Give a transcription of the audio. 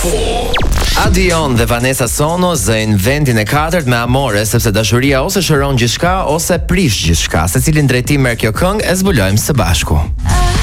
Adion dhe Vanessa Sono zëjnë vendin e 4 me Amore, sepse dashuria ose shëron gjithçka ose prish gjithçka. Secilin drejtim merr kjo këngë, e zbulojmë së bashku.